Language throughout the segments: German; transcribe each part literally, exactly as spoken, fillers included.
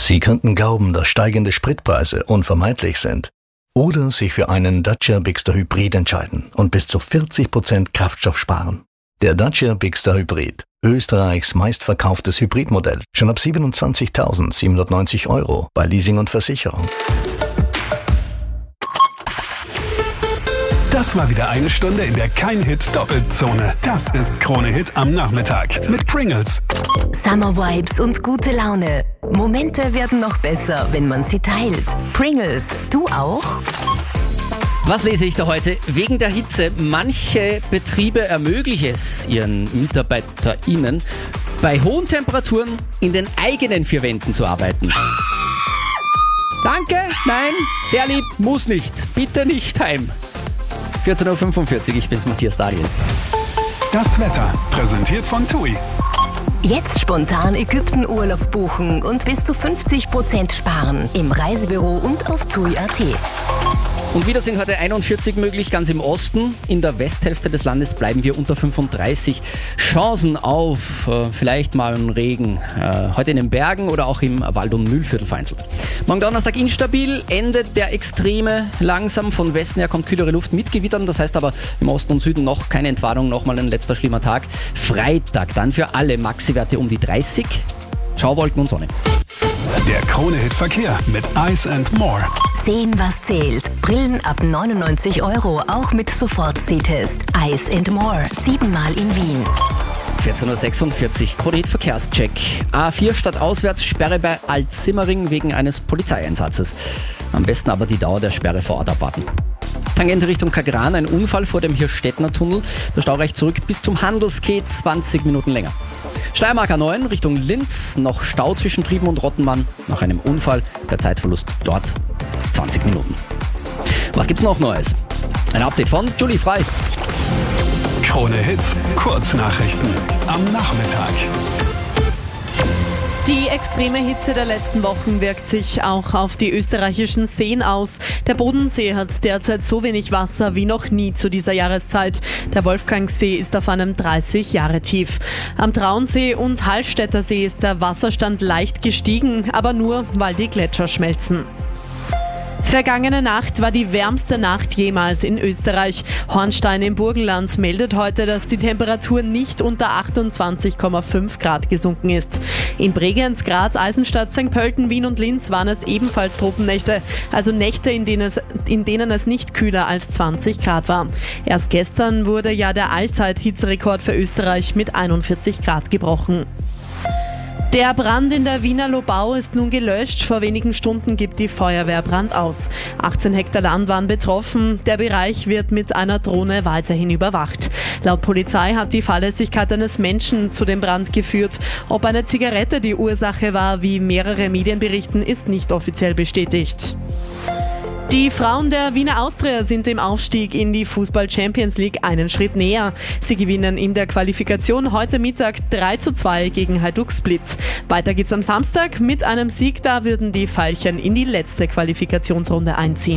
Sie könnten glauben, dass steigende Spritpreise unvermeidlich sind. Oder sich für einen Dacia Bigster Hybrid entscheiden und bis zu vierzig Prozent Kraftstoff sparen. Der Dacia Bigster Hybrid, Österreichs meistverkauftes Hybridmodell, schon ab siebenundzwanzigtausendsiebenhundertneunzig Euro bei Leasing und Versicherung. Das war wieder eine Stunde, in der kein Hit doppelt Zone. Das ist Krone Hit am Nachmittag mit Pringles. Summer Vibes und gute Laune. Momente werden noch besser, wenn man sie teilt. Pringles, du auch? Was lese ich da heute? Wegen der Hitze. Manche Betriebe ermöglichen es ihren MitarbeiterInnen, bei hohen Temperaturen in den eigenen vier Wänden zu arbeiten. Danke, nein, sehr lieb, muss nicht. Bitte nicht heim. vierzehn Uhr fünfundvierzig, ich bin's, Matthias Daniel. Das Wetter, präsentiert von TUI. Jetzt spontan Ägypten-Urlaub buchen und bis zu fünfzig Prozent sparen. Im Reisebüro und auf tui punkt at. Und wieder sind heute einundvierzig möglich, ganz im Osten. In der Westhälfte des Landes bleiben wir unter fünfunddreißig. Chancen auf äh, vielleicht mal einen Regen. Äh, heute in den Bergen oder auch im Wald- und Mühlviertel vereinzelt. Morgen Donnerstag instabil, endet der Extreme langsam. Von Westen her kommt kühlere Luft mit Gewittern. Das heißt aber im Osten und Süden noch keine Entwarnung, nochmal ein letzter schlimmer Tag. Freitag dann für alle Maxi-Werte um die dreißig. Schauwolken und Sonne. Der Krone-Hit-Verkehr mit Ice and More. Sehen, was zählt. Brillen ab neunundneunzig Euro, auch mit Sofort-Sehtest. Ice and More, siebenmal in Wien. vierzehn Uhr sechsundvierzig, Krone-Hit Verkehrscheck. A vier stadtauswärts, Sperre bei Altsimmering wegen eines Polizeieinsatzes. Am besten aber die Dauer der Sperre vor Ort abwarten. Tangente Richtung Kagran, ein Unfall vor dem Hirstettner Tunnel. Der Stau reicht zurück bis zum Handelsquai, zwanzig Minuten länger. Steiermark A neun Richtung Linz, noch Stau zwischen Trieben und Rottenmann. Nach einem Unfall, der Zeitverlust dort zwanzig Minuten. Was gibt's noch Neues? Ein Update von Julie Frei. Krone Hit, Kurznachrichten am Nachmittag. Die extreme Hitze der letzten Wochen wirkt sich auch auf die österreichischen Seen aus. Der Bodensee hat derzeit so wenig Wasser wie noch nie zu dieser Jahreszeit. Der Wolfgangsee ist auf einem dreißig Jahre Tief. Am Traunsee und Hallstätter See ist der Wasserstand leicht gestiegen, aber nur, weil die Gletscher schmelzen. Vergangene Nacht war die wärmste Nacht jemals in Österreich. Hornstein im Burgenland meldet heute, dass die Temperatur nicht unter achtundzwanzig Komma fünf Grad gesunken ist. In Bregenz, Graz, Eisenstadt, Sankt Pölten, Wien und Linz waren es ebenfalls Tropennächte, also Nächte, in denen es, in denen es nicht kühler als zwanzig Grad war. Erst gestern wurde ja der Allzeit-Hitzerekord für Österreich mit einundvierzig Grad gebrochen. Der Brand in der Wiener Lobau ist nun gelöscht. Vor wenigen Stunden gibt die Feuerwehr Brand aus. achtzehn Hektar Land waren betroffen. Der Bereich wird mit einer Drohne weiterhin überwacht. Laut Polizei hat die Fahrlässigkeit eines Menschen zu dem Brand geführt. Ob eine Zigarette die Ursache war, wie mehrere Medien berichten, ist nicht offiziell bestätigt. Die Frauen der Wiener Austria sind dem Aufstieg in die Fußball-Champions League einen Schritt näher. Sie gewinnen in der Qualifikation heute Mittag drei zu zwei gegen Hajduk Split. Weiter geht's am Samstag. Mit einem Sieg, da würden die Veilchen in die letzte Qualifikationsrunde einziehen.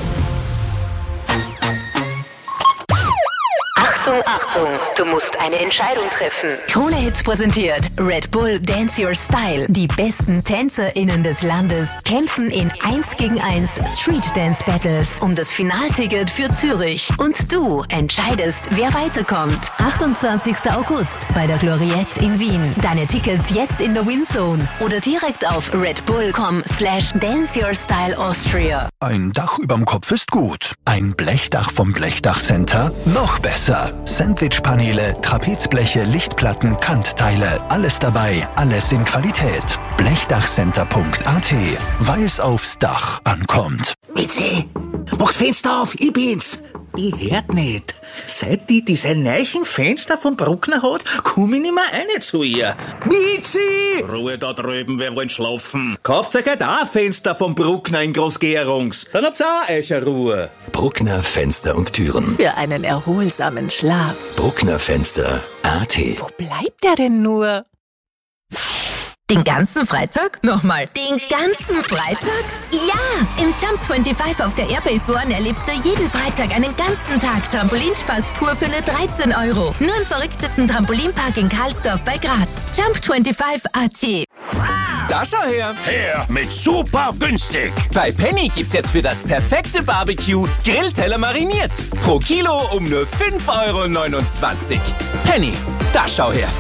Achtung, Achtung, du musst eine Entscheidung treffen. Krone Hit präsentiert Red Bull Dance Your Style. Die besten TänzerInnen des Landes kämpfen in eins gegen eins Street Dance Battles um das Finalticket für Zürich. Und du entscheidest, wer weiterkommt. achtundzwanzigster August bei der Gloriette in Wien. Deine Tickets jetzt in der Winzone oder direkt auf redbull.com slash Dance Your Style Austria. Ein Dach überm Kopf ist gut. Ein Blechdach vom Blechdach-Center noch besser. Sandwichpaneele, Trapezbleche, Lichtplatten, Kantteile. Alles dabei, alles in Qualität. blechdachcenter punkt at, weil's aufs Dach ankommt. Mitzi, mach's Fenster auf, ich bin's. Ich hört nicht. Seit die diese neuen Fenster vom Bruckner hat, komm ich nicht mehr rein zu ihr. Mitzi! Ruhe da drüben, wir wollen schlafen. Kauft euch halt auch ein Fenster vom Bruckner in Groß-Gerungs. Dann habt's auch euch eine Ruhe. Bruckner Fenster und Türen. Für einen erholsamen Schlaf. Bruckner Fenster punkt at. Wo bleibt er denn nur? Den ganzen Freitag? Nochmal, den ganzen Freitag? Ja! Im Jump fünfundzwanzig auf der Airbase One erlebst du jeden Freitag einen ganzen Tag Trampolinspaß pur für nur dreizehn Euro. Nur im verrücktesten Trampolinpark in Karlsdorf bei Graz. Jump fünfundzwanzig punkt at. Wow! Da schau her. Her mit super günstig. Bei Penny gibt's jetzt für das perfekte Barbecue Grillteller mariniert. Pro Kilo um nur fünf Euro neunundzwanzig. Penny, da schau her.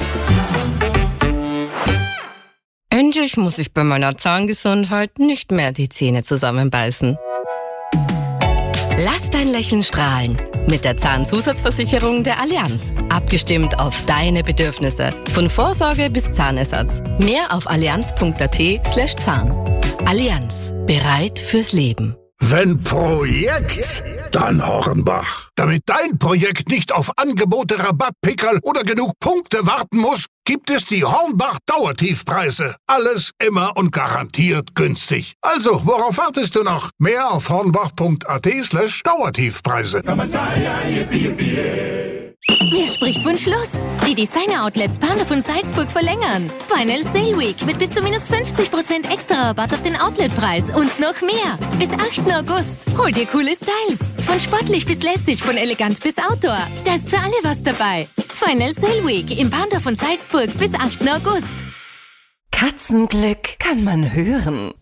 Endlich muss ich bei meiner Zahngesundheit nicht mehr die Zähne zusammenbeißen. Lass dein Lächeln strahlen mit der Zahnzusatzversicherung der Allianz. Abgestimmt auf deine Bedürfnisse. Von Vorsorge bis Zahnersatz. Mehr auf allianz.at slash Zahn. Allianz. Bereit fürs Leben. Wenn Projekt, dann Hornbach. Damit dein Projekt nicht auf Angebote, Rabattpickerl oder genug Punkte warten muss, gibt es die Hornbach Dauertiefpreise. Alles immer und garantiert günstig. Also, worauf wartest du noch? Mehr auf hornbach.at slash Dauertiefpreise. Wer spricht von Schluss? Die Designer-Outlets Panda von Salzburg verlängern. Final Sale Week mit bis zu minus fünfzig Prozent extra Rabatt auf den Outletpreis und noch mehr. Bis achten August. Hol dir coole Styles. Von sportlich bis lässig, von elegant bis Outdoor. Da ist für alle was dabei. Final Sale Week im Panda von Salzburg bis achten August. Katzenglück kann man hören.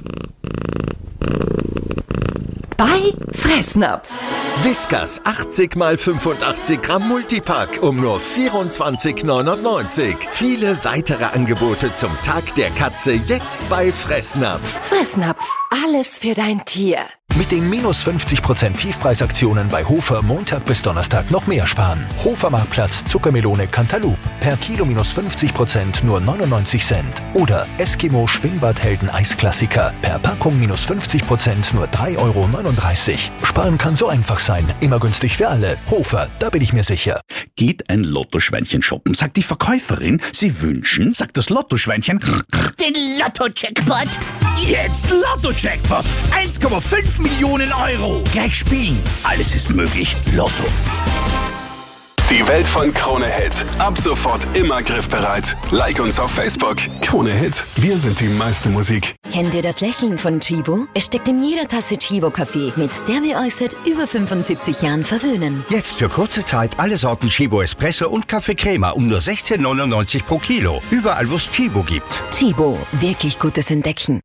Bei Fressnapf. Whiskas achtzig mal fünfundachtzig Gramm Multipack um nur vierundzwanzig neunundneunzig. Viele weitere Angebote zum Tag der Katze jetzt bei Fressnapf. Fressnapf, alles für dein Tier. Mit den minus fünfzig Prozent Tiefpreisaktionen bei Hofer Montag bis Donnerstag noch mehr sparen. Hofer Marktplatz Zuckermelone Cantaloupe. Per Kilo minus fünfzig Prozent nur neunundneunzig Cent. Oder Eskimo Schwingbadhelden Eisklassiker. Per Packung minus fünfzig Prozent nur drei Euro neununddreißig. Sparen kann so einfach sein. Immer günstig für alle. Hofer, da bin ich mir sicher. Geht ein Lottoschweinchen shoppen, sagt die Verkäuferin, sie wünschen, sagt das Lottoschweinchen, den Lotto-Jackpot. Jetzt Lotto-Jackpot. eins Komma fünf Millionen Euro. Gleich spielen. Alles ist möglich. Lotto. Die Welt von Krone Hit. Ab sofort immer griffbereit. Like uns auf Facebook. Krone Hit. Wir sind die meiste Musik. Kennt ihr das Lächeln von Chibo? Es steckt in jeder Tasse Chibo-Kaffee, mit der wir euch seit über fünfundsiebzig Jahren verwöhnen. Jetzt für kurze Zeit alle Sorten Chibo Espresso und Kaffee Crema um nur sechzehn neunundneunzig pro Kilo. Überall, wo es Chibo gibt. Chibo, wirklich gutes Entdecken.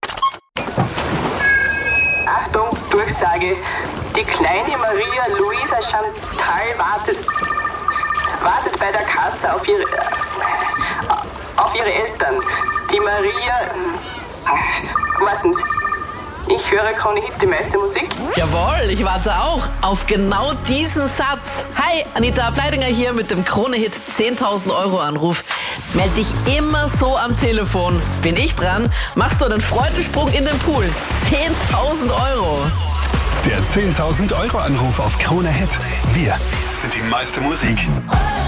Achtung, Durchsage. Die kleine Maria Luisa Chantal wartet, wartet bei der Kasse auf ihre, auf ihre Eltern. Die Maria... Warten Sie. Ich höre Krone Hit, die meiste Musik. Jawohl, ich warte auch auf genau diesen Satz. Hi, Anita Bleidinger hier mit dem Krone Hit zehntausend Euro Anruf. Meld dich immer so am Telefon. Bin ich dran, machst du einen Freudensprung in den Pool. zehntausend Euro. Der zehntausend Euro Anruf auf Krone Hit. Wir sind die meiste Musik.